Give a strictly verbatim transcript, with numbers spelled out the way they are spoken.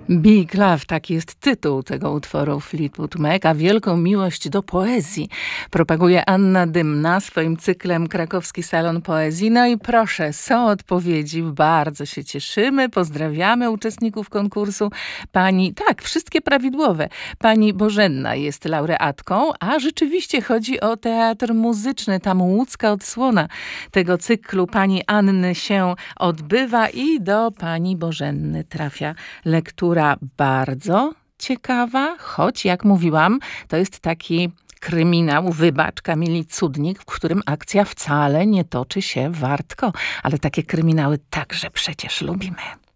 Big Love, taki jest tytuł tego utworu Fleetwood Mac, a wielką miłość do poezji propaguje Anna Dymna swoim cyklem Krakowski Salon Poezji. No i proszę, są odpowiedzi, bardzo się cieszymy, pozdrawiamy uczestników konkursu. Pani, tak, wszystkie prawidłowe. Pani Bożenna jest laureatką, a rzeczywiście chodzi o teatr muzyczny, tam łódzka odsłona tego cyklu pani Anny się odbywa i do pani Bożenny trafia lektura bardzo ciekawa, choć jak mówiłam, to jest taki kryminał, wybacz, Kamili Cudnik, w którym akcja wcale nie toczy się wartko, ale takie kryminały także przecież lubimy.